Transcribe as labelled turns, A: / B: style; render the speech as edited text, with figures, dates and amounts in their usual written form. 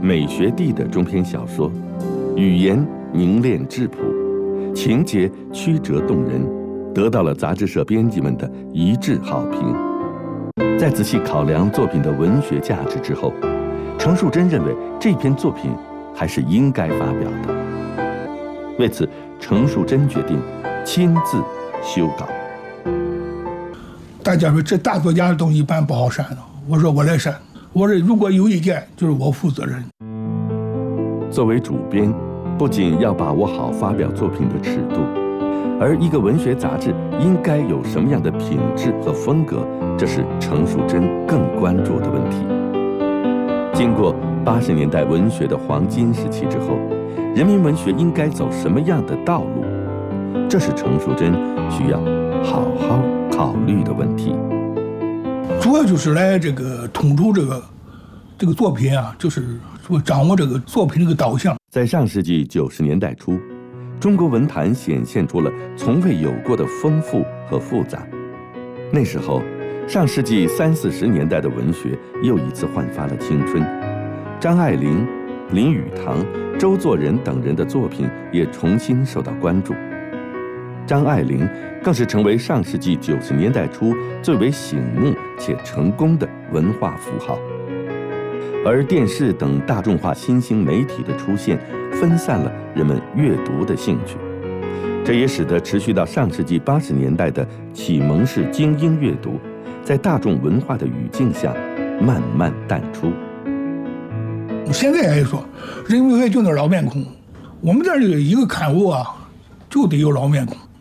A: 美学地的中篇小说，语言凝练质朴，情节曲折动人，得到了杂志社编辑们的一致好评。在仔细考量作品的文学价值之后，程树珍认为这篇作品还是应该发表的。为此，程树珍决定亲自修稿。
B: 大家说这大作家的东西一般不好删的，我说我来删。我说如果有意见，就是我负责任。
A: 作为主编，不仅要把握好发表作品的尺度，而一个文学杂志应该有什么样的品质和风格，这是程树珍更关注的问题。经过80年代文学的黄金时期之后，人民文学应该走什么样的道路？这是程树珍需要好好考虑的问题。
B: 主要就是来这个统筹这个作品啊，就是说掌握这个作品这个导向。
A: 在上世纪90年代初，中国文坛显现出了从未有过的丰富和复杂。那时候，上世纪30、40年代的文学又一次焕发了青春。张爱玲、林语堂、周作人等人的作品也重新受到关注。张爱玲更是成为上世纪90年代初最为醒目且成功的文化符号。而电视等大众化新兴媒体的出现，分散了人们阅读的兴趣，这也使得持续到上世纪80年代的启蒙式精英阅读，在大众文化的语境下慢慢淡出。
B: 现在来说，人民文学就那老面孔，我们这儿一个刊物啊，就得有老面孔。